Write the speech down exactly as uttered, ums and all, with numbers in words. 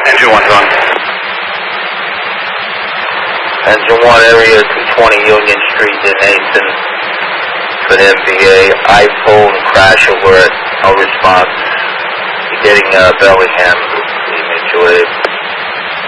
Engine one's on. Engine one, area two twenty Union Street in Nathan for the M V A. iPhone crash alert, no response. You're getting uh, Bellingham, image wave.